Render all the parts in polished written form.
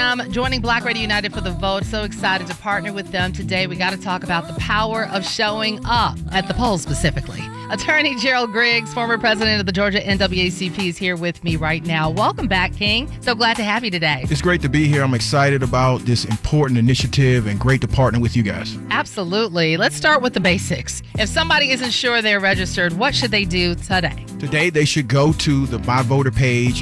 a.m. joining Black Radio United for the vote. So excited to partner with them today. We got to talk about the power of showing up at the polls specifically. Attorney Gerald Griggs, former president of the Georgia NAACP, is here with me right now. Welcome back, King. So glad to have you today. It's great to be here. I'm excited about this important initiative and great to partner with you guys. Absolutely. Let's start with the basics. If somebody isn't sure they're registered, what should they do today? Today, they should go to the My Voter page,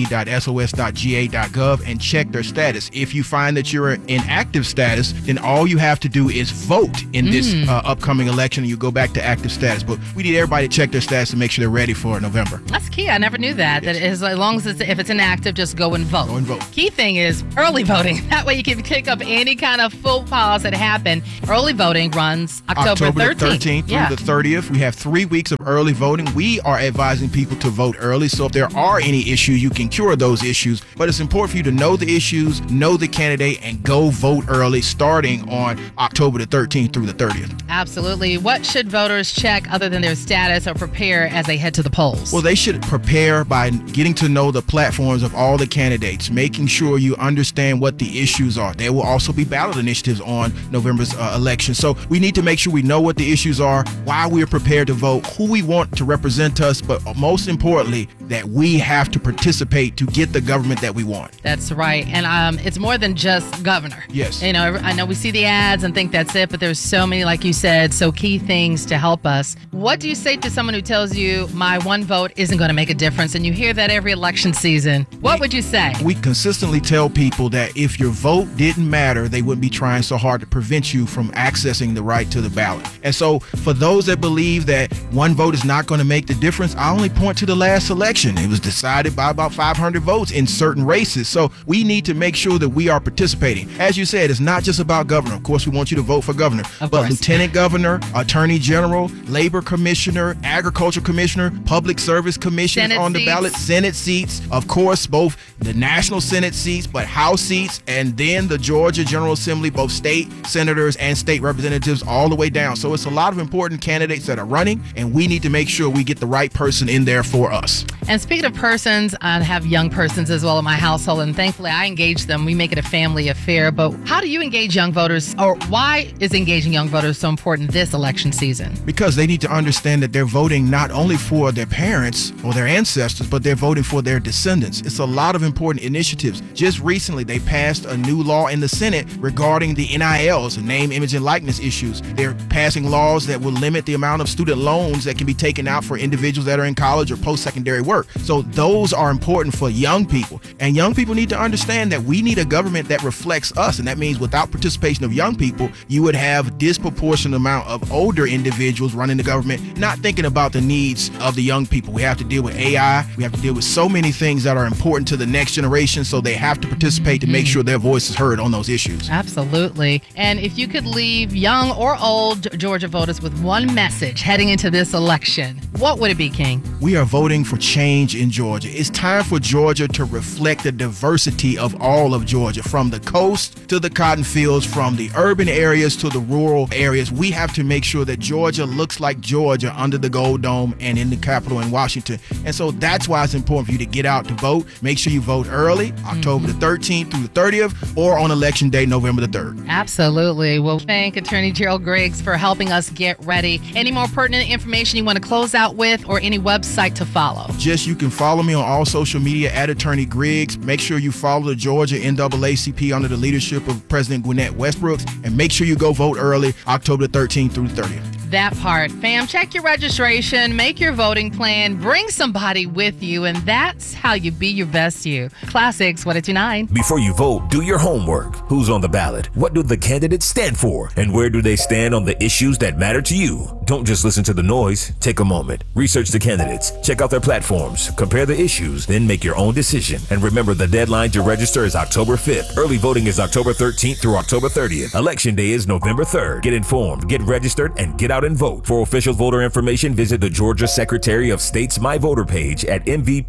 mvp.sos.ga.gov, and check their status. If you find that you're in active status, then all you have to do is vote in this upcoming election, and you go back to active status. But we need everybody to check their status to make sure they're ready for November. That's key. I never knew that. Yes. That as long as if it's inactive, just go and vote. Go and vote. Key thing is early voting. That way you can pick up any kind of faux pas that happen. Early voting runs October 13th through the 30th. We have 3 weeks of early voting. We are advising people to vote early. So if there are any issues, you can cure those issues. But it's important for you to know the issues, know the candidate, and go vote early starting on October the 13th through the 30th. Absolutely. What should voters check other than their status or prepare as they head to the polls? Well, they should prepare by getting to know the platforms of all the candidates, making sure you understand what the issues are. There will also be ballot initiatives on November's election. So we need to make sure we know what the issues are, why we're prepared to vote, who we want to represent us, but most importantly, that we have to participate to get the government that we want. That's right. And it's more than just governor. Yes. You know, I know we see the ads and think that's it, but there's so many, like you said, so key things to help us. What do you say to someone who tells you my one vote isn't going to make a difference, and you hear that every election season? What would you say? We consistently tell people that if your vote didn't matter, they wouldn't be trying so hard to prevent you from accessing the right to the ballot. And so for those that believe that one vote is not going to make the difference, I only point to the last election. It was decided by about 500 votes in certain races. So we need to make sure that we are participating. As you said, it's not just about governor. Of course, we want you to vote for governor, but lieutenant governor, attorney general, labor commissioner, agriculture commissioner, public service commissions on the ballot, Senate seats, of course, both the national Senate seats, but House seats, and then the Georgia General Assembly, both state senators and state representatives all the way down. So it's a lot of important candidates that are running, and we need to make sure we get the right person in there for us. And speaking of persons, I have young persons as well in my household, and thankfully I engage them. We make it a family affair. But how do you engage young voters, or why is engaging young voters so important this election season? Because they need to understand that they're voting not only for their parents or their ancestors, but they're voting for their descendants. It's a lot of important initiatives. Just recently, they passed a new law in the Senate regarding the NILs, name, image, and likeness issues. They're passing laws that will limit the amount of student loans that can be taken out for individuals that are in college or post-secondary work. So those are important for young people. And young people need to understand that we need a government that reflects us. And that means without participation of young people, you would have a disproportionate amount of older individuals running the government, not thinking about the needs of the young people. We have to deal with AI. We have to deal with so many things that are important to the next generation. So they have to participate to make sure their voice is heard on those issues. Absolutely. And if you could leave young or old Georgia voters with one message heading into this election, what would it be, King? We are voting for change in Georgia. It's time for Georgia to reflect the diversity of all of Georgia, from the coast to the cotton fields, from the urban areas to the rural areas. We have to make sure that Georgia looks like Georgia under the Gold Dome and in the Capitol in Washington. And so that's why it's important for you to get out to vote. Make sure you vote early, October the 13th through the 30th, or on Election Day, November the 3rd. Absolutely. Well, thank Attorney Gerald Griggs for helping us get ready. Any more pertinent information you want to close out with, or any website to follow? You can follow me on all social media at Attorney Griggs. Make sure you follow the Georgia NAACP under the leadership of President Gwinnett Westbrooks, and make sure you go vote early, October 13th through the 30th. That part. Fam, check your registration, make your voting plan, bring somebody with you, and that's how you be your best you. Classics 1029. Before you vote, do your homework. Who's on the ballot? What do the candidates stand for? And where do they stand on the issues that matter to you? Don't just listen to the noise. Take a moment. Research the candidates. Check out their platforms. Compare the issues. Then make your own decision. And remember, the deadline to register is October 5th. Early voting is October 13th through October 30th. Election Day is November 3rd. Get informed, get registered, and get out and vote. For official voter information, visit the Georgia Secretary of State's My Voter page at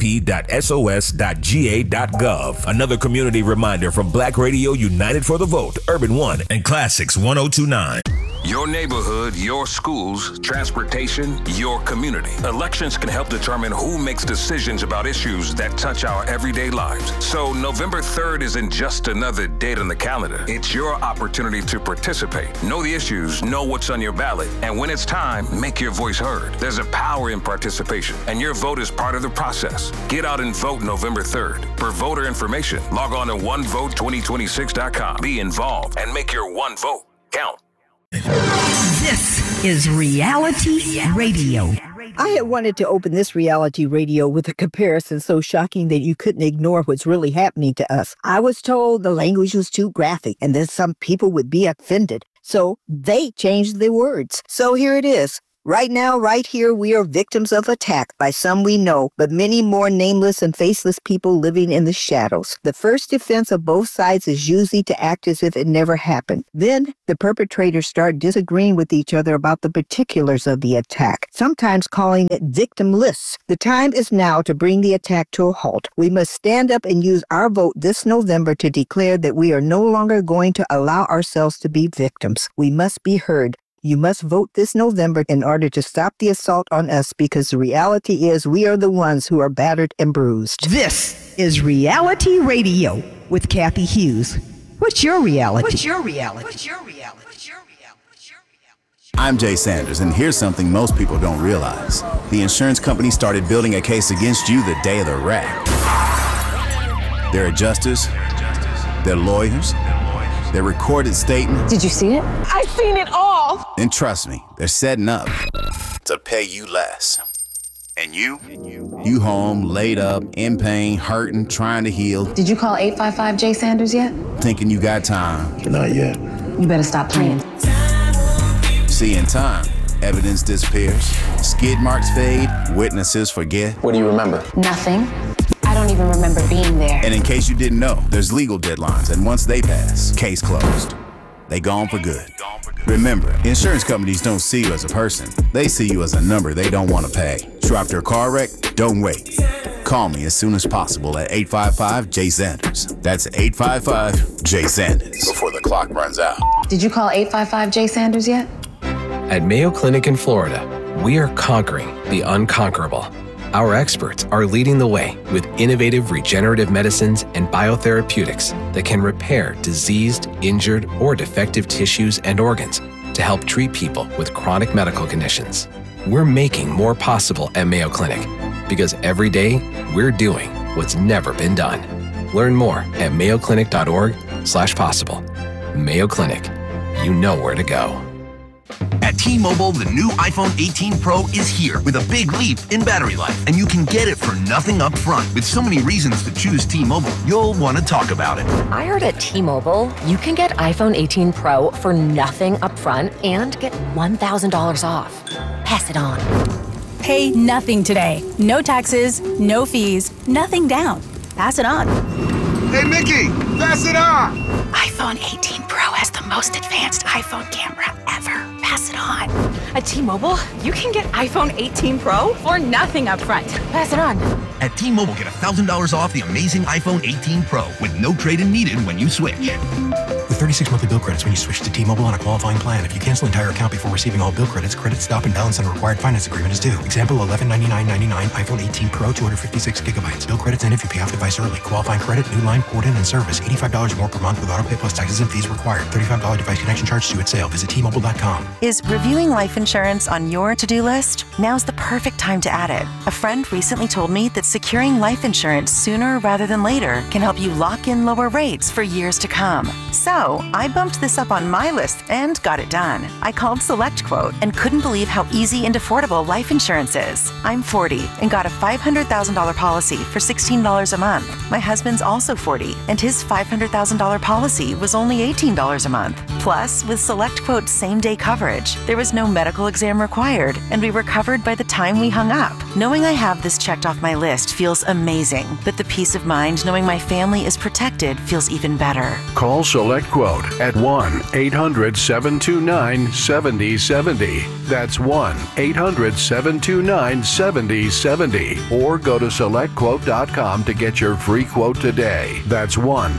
mvp.sos.ga.gov. Another community reminder from Black Radio United for the Vote, Urban One, and Classics 1029. Your neighborhood, your schools, transportation, your community. Elections can help determine who makes decisions about issues that touch our everyday lives. So November 3rd isn't just another date on the calendar. It's your opportunity to participate. Know the issues, know what's on your ballot, and when it's time, make your voice heard. There's a power in participation, and your vote is part of the process. Get out and vote November 3rd. For voter information, log on to onevote2026.com. Be involved and make your one vote count. This is Reality Radio. I had wanted to open this Reality Radio with a comparison so shocking that you couldn't ignore what's really happening to us. I was told the language was too graphic and that some people would be offended. So they changed the words. So here it is. Right now, right here, we are victims of attack by some we know, but many more nameless and faceless people living in the shadows. The first defense of both sides is usually to act as if it never happened. Then the perpetrators start disagreeing with each other about the particulars of the attack, sometimes calling it victimless. The time is now to bring the attack to a halt. We must stand up and use our vote this November to declare that we are no longer going to allow ourselves to be victims. We must be heard. You must vote this November in order to stop the assault on us, because the reality is we are the ones who are battered and bruised. This is Reality Radio with Kathy Hughes. What's your reality? What's your reality? I'm Jay Sanders, and here's something most people don't realize. The insurance company started building a case against you the day of the wreck. Their adjusters, their lawyers, their recorded statements. Did you see it? I seen it all. And trust me, they're setting up to pay you less. And you home, laid up, in pain, hurting, trying to heal. Did you call 855 Jay Sanders yet? Thinking you got time. Not yet. You better stop playing. See, in time, evidence disappears, skid marks fade, witnesses forget. What do you remember? Nothing. I don't even remember being there. And in case you didn't know, there's legal deadlines, and once they pass, case closed. They gone for good. Remember, insurance companies don't see you as a person. They see you as a number they don't want to pay. Trapped or car wreck? Don't wait. Call me as soon as possible at 855-J-SANDERS. That's 855-J-SANDERS. Before the clock runs out. Did you call 855 Jay Sanders yet? At Mayo Clinic in Florida, we are conquering the unconquerable. Our experts are leading the way with innovative regenerative medicines and biotherapeutics that can repair diseased, injured, or defective tissues and organs to help treat people with chronic medical conditions. We're making more possible at Mayo Clinic because every day we're doing what's never been done. Learn more at mayoclinic.org/possible. Mayo Clinic, you know where to go. At T-Mobile, the new iPhone 18 Pro is here with a big leap in battery life, and you can get it for nothing up front. With so many reasons to choose T-Mobile, you'll want to talk about it. I heard at T-Mobile, you can get iPhone 18 Pro for nothing up front and get $1,000 off. Pass it on. Pay nothing today. No taxes, no fees, nothing down. Pass it on. Hey, Mickey, pass it on. iPhone 18 Pro has the most advanced iPhone camera ever. Pass it on. At T-Mobile, you can get iPhone 18 Pro for nothing up front. Pass it on. At T-Mobile, get $1,000 off the amazing iPhone 18 Pro with no trade-in needed when you switch. With 36 monthly bill credits when you switch to T-Mobile on a qualifying plan. If you cancel an entire account before receiving all bill credits, credit stop and balance on a required finance agreement is due. Example, $1199.99 iPhone 18 Pro, 256 gigabytes. Bill credits end if you pay off device early. Qualifying credit, new line, port in, and service. $85 more per month with auto pay plus taxes and fees required. $35 device connection charge due at sale. Visit T-Mobile.com. Is reviewing life insurance on your to-do list? Now's the perfect time to add it. A friend recently told me that securing life insurance sooner rather than later can help you lock in lower rates for years to come. So I bumped this up on my list and got it done. I called SelectQuote and couldn't believe how easy and affordable life insurance is. I'm 40 and got a $500,000 policy for $16 a month. My husband's also 40 and his $500,000 policy was only $18 a month. Plus, with SelectQuote's same-day coverage, there was no medical exam required and we were covered by the time we hung up. Knowing I have this checked off my list list feels amazing, but the peace of mind knowing my family is protected feels even better. Call SelectQuote at 1-800-729-7070. That's 1-800-729-7070. Or go to SelectQuote.com to get your free quote today. That's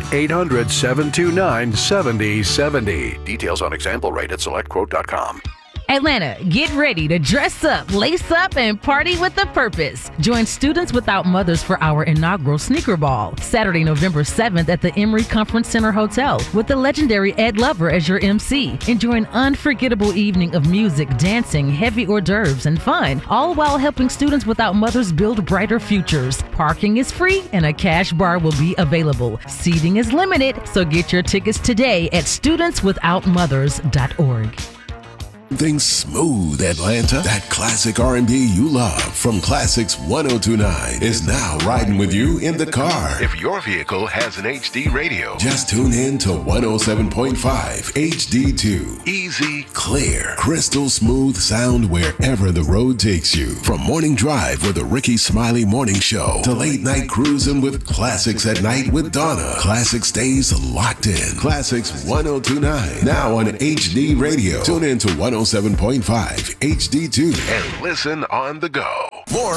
1-800-729-7070. Details on example rate at SelectQuote.com. Atlanta, get ready to dress up, lace up, and party with a purpose. Join Students Without Mothers for our inaugural Sneaker Ball, Saturday, November 7th at the Emory Conference Center Hotel, with the legendary Ed Lover as your MC. Enjoy an unforgettable evening of music, dancing, heavy hors d'oeuvres, and fun, all while helping students without mothers build brighter futures. Parking is free and a cash bar will be available. Seating is limited, so get your tickets today at studentswithoutmothers.org. Things smooth, Atlanta. That classic R&B you love from Classics 1029 is now riding with you in the car. If your vehicle has an HD radio, just tune in to 107.5 HD2. Easy, clear, crystal smooth sound wherever the road takes you. From morning drive with the Ricky Smiley Morning Show to late night cruising with Classics at Night with Donna. Classic stays locked in. Classics 1029. Now on HD radio. Tune in to 107.5 HD2 and listen on the go. More